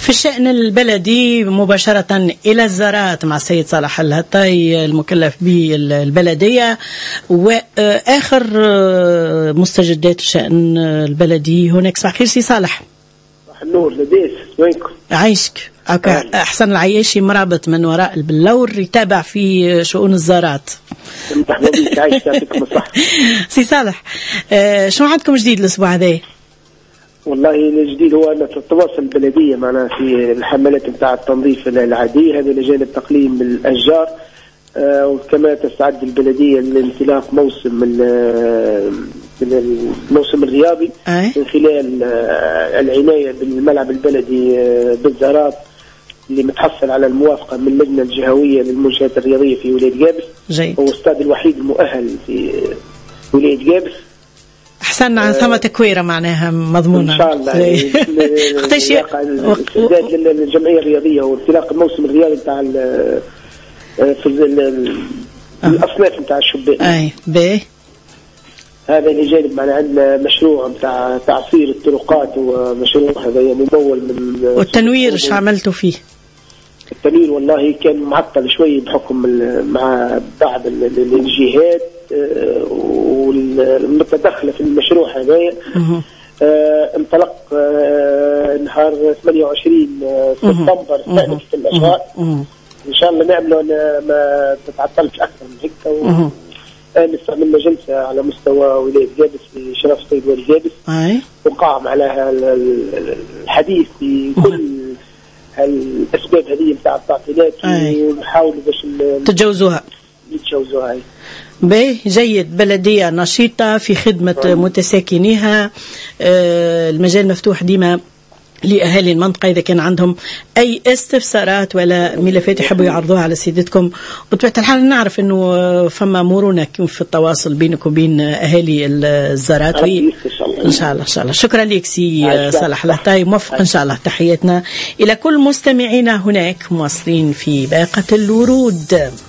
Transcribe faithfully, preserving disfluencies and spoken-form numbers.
في الشأن البلدي مباشرة إلى الزارات مع السيد صالح الهطاي المكلف بالبلدية، وآخر مستجدات الشأن البلدي هناك. صباح الخير سي صالح. صباح النور، لاباس؟ وينكم؟ عايشك. أحسن العياشي مرابط من وراء البلور يتابع في شؤون الزارات. مرحبا بك، عايش يعطيكم الصحة. سي صالح، آه شو عندكم جديد الأسبوع هذا؟ والله الجديد هو أن تتواصل البلدية معنا في الحملات نتاع التنظيف العادية، هذا لجان تقليم الأشجار، آه وكما تستعد البلدية لانطلاق موسم من الموسم الرياضي أي. من خلال آه العناية بالملعب البلدي آه بالزارات اللي متحصل على الموافقة من اللجنة الجهوية للمنشآت الرياضية في ولاية جابس. جيد. هو الاستاد الوحيد المؤهل في ولاية جابس. أحسن عن ثمة تكويرة معناها مضمونة. إن شاء الله. اختيش الاستعداد للجمعية الرياضية وانطلاق الموسم الرياضي بتاع في الأصناف بتاع الشباب. أي به. هذا اللي جانب معنا عندنا مشروع بتاع تعصير الطرقات، ومشروع هذا ممول من. والتنوير ايش عملتوا فيه؟ التنوير والله كان معطل شوي بحكم مع بعض الجهات والمتدخلة في المشروع هذا. انطلق نهار ثمانية وعشرين سبتمبر ثالث في الأشهر. إن شاء الله نعمله ما تتعطلش أكثر من هيك. الآن استعملنا جلسة على مستوى ولاية جابس في شرف السيد والي جابس، وقام على الحديث في كل الأسباب هذه بتاع التعطيلات، ونحاولوا باش تتجاوزوها يتجاوزوها. باهي، جيد. بلدية نشيطة في خدمة متساكنيها. آه المجال مفتوح ديما لأهالي المنطقة إذا كان عندهم أي استفسارات ولا ملفات يحبوا يعرضوها على سيدتكم. وبطبيعة الحال نعرف أنه فما مرونة في التواصل بينك وبين أهالي الزارات. إن شاء الله إن شاء الله. شكرا لك سي صالح الهطاي، موفق إن شاء الله. تحياتنا إلى كل مستمعينا هناك مواصلين في باقة الورود.